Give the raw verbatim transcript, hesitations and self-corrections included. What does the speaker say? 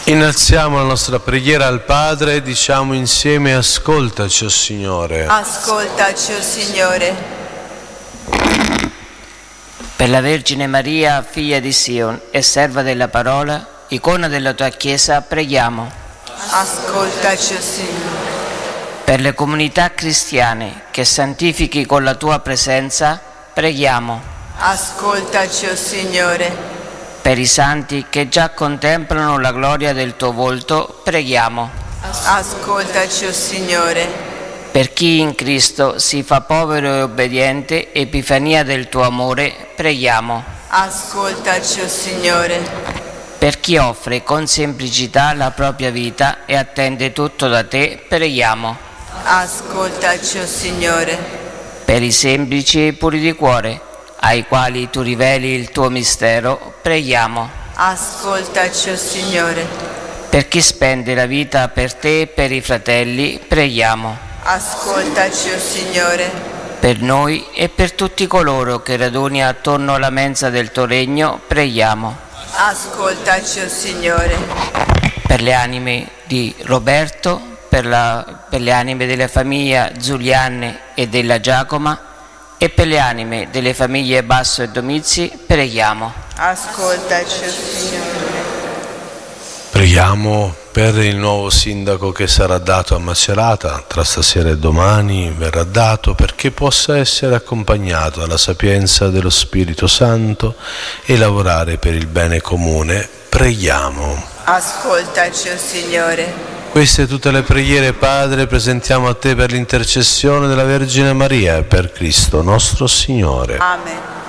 Innalziamo la nostra preghiera al Padre e diciamo insieme: ascoltaci, o Signore. Ascoltaci, o Signore. Per la Vergine Maria, figlia di Sion e serva della parola, icona della tua Chiesa, preghiamo. Ascoltaci, o Signore. Per le comunità cristiane che santifichi con la tua presenza, preghiamo. Ascoltaci, o Signore. Per i santi che già contemplano la gloria del tuo volto, preghiamo. Ascoltaci, o Signore. Per chi in Cristo si fa povero e obbediente, epifania del tuo amore, preghiamo. Ascoltaci, o Signore. Per chi offre con semplicità la propria vita e attende tutto da te, preghiamo. Ascoltaci, o Signore. Per i semplici e puri di cuore, ai quali tu riveli il tuo mistero, preghiamo. Ascoltaci, o Signore. Per chi spende la vita per te e per i fratelli, preghiamo. Ascoltaci, o Signore. Per noi e per tutti coloro che raduni attorno alla mensa del tuo regno, preghiamo. Ascoltaci, o Signore. Per le anime di Roberto, per, la, per le anime della famiglia Giulianne e della Giacoma, e per le anime delle famiglie Basso e Domizi, preghiamo. Ascoltaci, o Signore. Preghiamo per il nuovo sindaco che sarà dato a Macerata, tra stasera e domani verrà dato, perché possa essere accompagnato dalla sapienza dello Spirito Santo e lavorare per il bene comune. Preghiamo. Ascoltaci, o Signore. Queste tutte le preghiere, Padre, presentiamo a Te per l'intercessione della Vergine Maria e per Cristo nostro Signore. Amen.